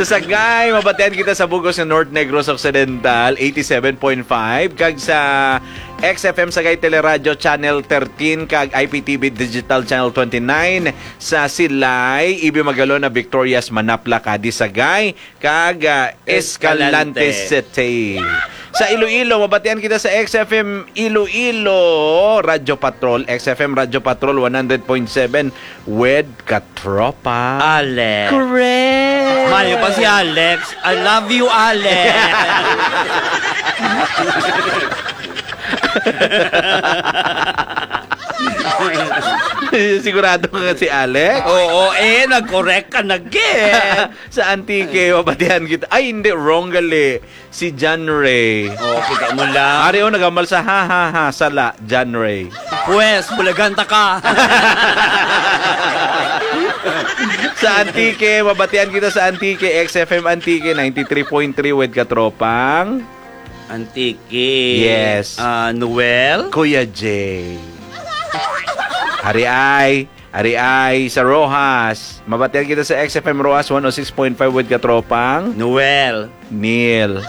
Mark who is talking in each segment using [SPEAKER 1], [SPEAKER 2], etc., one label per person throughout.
[SPEAKER 1] Sa Sagay, mabatian kita sa Bugos ng North Negros Occidental, 87.5. Kag sa XFM Sagay Teleradyo Channel 13, kag IPTV Digital Channel 29. Sa Silay, Ibi Magalona, Victorias, Manapla, Cadiz, Sagay, kag Escalante City. Sa Iloilo, mabatian kita sa XFM Iloilo Radyo Patrol, XFM Radyo Patrol 100.7 with Katropa
[SPEAKER 2] Alex.
[SPEAKER 1] Correct.
[SPEAKER 2] Mayo pa si Alex. I love you, Alex.
[SPEAKER 1] Sigurado ka si Alex?
[SPEAKER 2] Oo, nag-correct ka na again.
[SPEAKER 1] Sa Antique, mabatian kita. Ay, hindi, wrong gali. Si John Ray.
[SPEAKER 2] Kita mo lang.
[SPEAKER 1] Ari, nagamal sa ha, sala, John Ray.
[SPEAKER 2] Pwes, bulaganta ka.
[SPEAKER 1] Sa Antique, mabatian kita sa Antique, XFM Antique, 93.3 with Katropang
[SPEAKER 2] Antique.
[SPEAKER 1] Yes.
[SPEAKER 2] Noel.
[SPEAKER 1] Kuya Jay. Ari ay sa Rojas. Mabatian kita sa XFM Rojas 106.5 with Katropang
[SPEAKER 2] Noel.
[SPEAKER 1] Neil.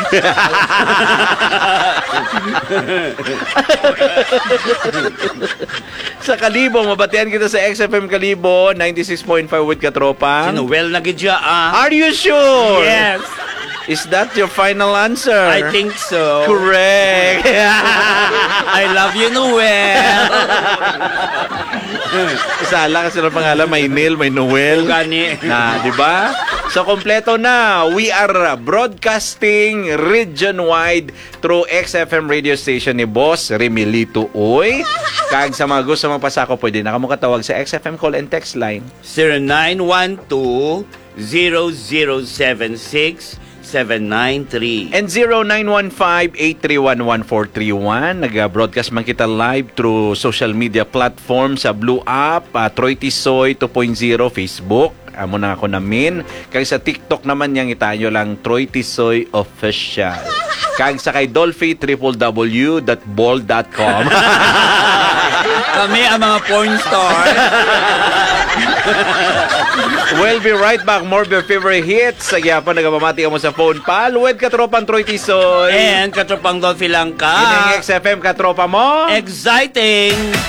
[SPEAKER 1] Sa Kalibo, mabatian kita sa XFM Kalibo 96.5 with Katropang
[SPEAKER 2] Si Noel na gidya,
[SPEAKER 1] Are you sure?
[SPEAKER 2] Yes.
[SPEAKER 1] Is that your final answer?
[SPEAKER 2] I think so.
[SPEAKER 1] Correct.
[SPEAKER 2] I love you, Noel.
[SPEAKER 1] Sala kasi ng pangalan, may Neil, may Noel.
[SPEAKER 2] Gani.
[SPEAKER 1] Na, di ba? So, kompleto na. We are broadcasting region-wide through XFM radio station ni Boss Remilito Uy. Kag sa mga gusto mapasako, pwede na kamo katawag sa XFM call and text line.
[SPEAKER 2] 0912-0076-793
[SPEAKER 1] And 0915-831-1431. Nag-broadcast man kita live through social media platform sa Blue App, Troy Tisoy 2.0 Facebook. Amo na ako namin. Kag sa TikTok naman yang itayo lang Troy Tisoy Official. Kag sa kay Dolphy www.ball.com.
[SPEAKER 2] Kami ang mga porn star.
[SPEAKER 1] We'll be right back. More of your favorite hits. Sagya pa nagpamati ka mo sa phone pal. With Katropang Troy Tisoy.
[SPEAKER 2] And Katropang Dolphy lang ka.
[SPEAKER 1] Yun ang XFM Katropa mo.
[SPEAKER 2] Exciting!